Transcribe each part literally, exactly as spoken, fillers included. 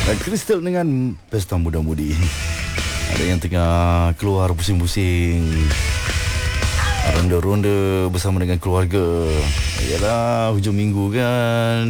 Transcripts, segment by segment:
Crystal dengan Pesta Muda-Mudi. Ada yang tengah keluar pusing-pusing, ronda-ronda bersama dengan keluarga. Yalah, hujung minggu kan.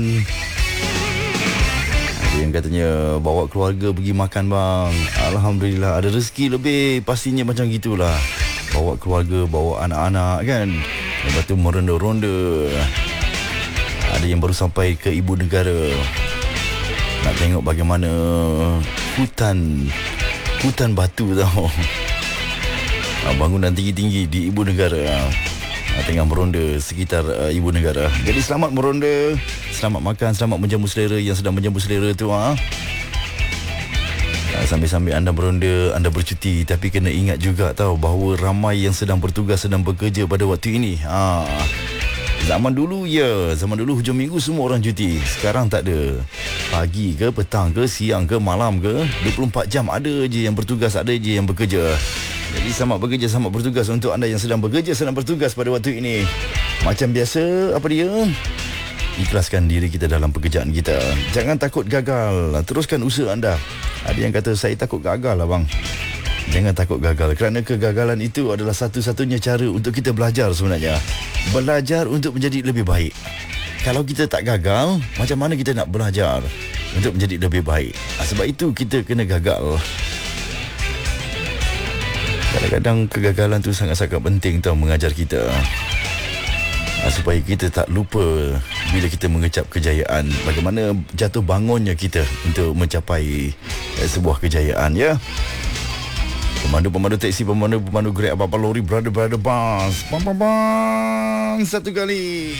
Ada yang katanya bawa keluarga pergi makan bang. Alhamdulillah, ada rezeki lebih. Pastinya macam gitulah. Bawa keluarga, bawa anak-anak kan. Lepas tu meronda-ronda. Ada yang baru sampai ke ibu negara, nak tengok bagaimana hutan Hutan batu tau, bangunan tinggi-tinggi di ibu negara, tengah meronda sekitar uh, ibu negara. Jadi selamat meronda, selamat makan, selamat menjamu selera yang sedang menjamu selera tu ha? Sambil-sambil anda meronda, anda bercuti. Tapi kena ingat juga tau, bahawa ramai yang sedang bertugas, sedang bekerja pada waktu ini ha. Zaman dulu ya, zaman dulu hujung minggu semua orang cuti. Sekarang tak ada. Pagi ke, petang ke, siang ke, malam ke, dua puluh empat jam ada je yang bertugas, ada je yang bekerja. Jadi selamat bekerja, selamat bertugas untuk anda yang sedang bekerja, sedang bertugas pada waktu ini. Macam biasa, apa dia? Ikhlaskan diri kita dalam pekerjaan kita. Jangan takut gagal, teruskan usaha anda. Ada yang kata, saya takut gagal lah bang. Jangan takut gagal, kerana kegagalan itu adalah satu-satunya cara untuk kita belajar sebenarnya. Belajar untuk menjadi lebih baik. Kalau kita tak gagal, macam mana kita nak belajar untuk menjadi lebih baik? Sebab itu kita kena gagal. Kadang-kadang kegagalan tu sangat-sangat penting tau, mengajar kita, supaya kita tak lupa bila kita mengecap kejayaan, bagaimana jatuh bangunnya kita untuk mencapai eh, sebuah kejayaan ya. Pemandu-pemandu teksi, pemandu-pemandu Grab, apa-apa lori, brother-brother bus. Bang, bang, bang. Satu kali.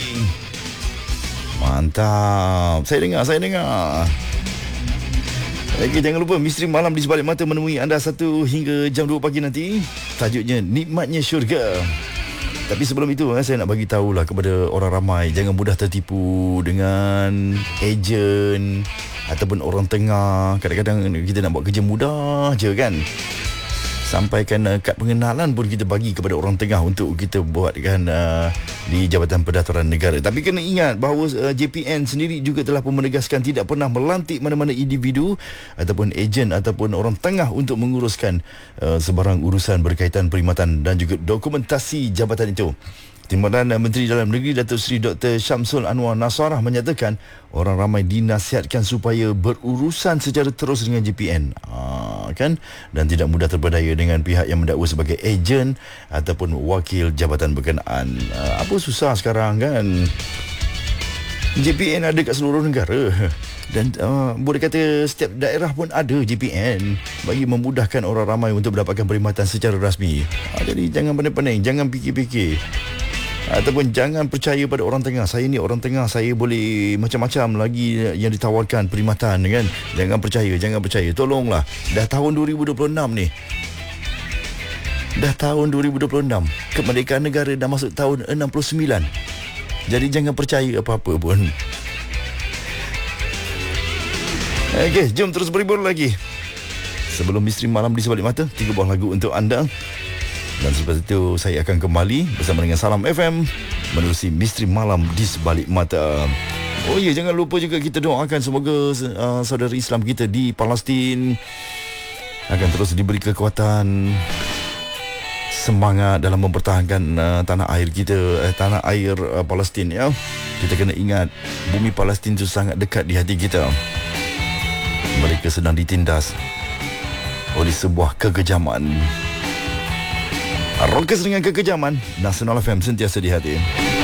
Mantap. Saya dengar, saya dengar. Okey, jangan lupa Misteri Malam di Sebalik Mata menemui anda satu hingga jam dua pagi nanti. Tajuknya Nikmatnya Syurga. Tapi sebelum itu, saya nak bagi tahulah kepada orang ramai, jangan mudah tertipu dengan ejen ataupun orang tengah. Kadang-kadang kita nak buat kerja mudah je kan. Sampaikan uh, kad pengenalan pun kita bagi kepada orang tengah untuk kita buatkan uh, di Jabatan Pendaftaran Negara. Tapi kena ingat bahawa uh, J P N sendiri juga telah pun menegaskan tidak pernah melantik mana-mana individu ataupun ejen ataupun orang tengah untuk menguruskan uh, sebarang urusan berkaitan perkhidmatan dan juga dokumentasi jabatan itu. Timbalan Menteri Dalam Negeri Datuk Seri Doktor Syamsul Anwar Nasarah menyatakan orang ramai dinasihatkan supaya berurusan secara terus dengan J P N ha, kan, dan tidak mudah terpedaya dengan pihak yang mendakwa sebagai ejen ataupun wakil jabatan berkenaan. Ha, apa susah sekarang kan? J P N ada kat seluruh negara. Dan uh, boleh kata setiap daerah pun ada J P N bagi memudahkan orang ramai untuk mendapatkan perkhidmatan secara rasmi. Ha, jadi jangan pening-pening, jangan fikir-fikir. Ataupun jangan percaya pada orang tengah. Saya ni orang tengah, saya boleh macam-macam lagi yang ditawarkan perkhidmatan kan. Jangan percaya, jangan percaya. Tolonglah. Dah tahun dua ribu dua puluh enam ni. Dah tahun dua ribu dua puluh enam. Kemerdekaan negara dah masuk tahun enam puluh sembilan. Jadi jangan percaya apa-apa pun. Okey, jom terus berhibur lagi. Sebelum Misteri Malam di Sebalik Mata, tiga buah lagu untuk anda. Dan selepas itu saya akan kembali bersama dengan Salam F M menerusi Misteri Malam di Sebalik Mata. Oh ya, jangan lupa juga kita doakan semoga uh, saudara Islam kita di Palestin akan terus diberi kekuatan, semangat dalam mempertahankan uh, tanah air kita, eh, tanah air uh, Palestin ya. Kita kena ingat bumi Palestin itu sangat dekat di hati kita. Mereka sedang ditindas oleh sebuah kekejaman. Rockers dengan kekejaman. Nasional F M sentiasa di hati.